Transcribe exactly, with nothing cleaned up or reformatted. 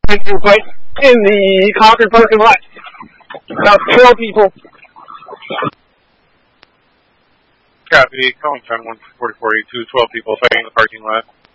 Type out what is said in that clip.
Through fight in the Concord parking lot. About twelve people. Copy, calling time one four four eight two, twelve people fighting in the parking lot.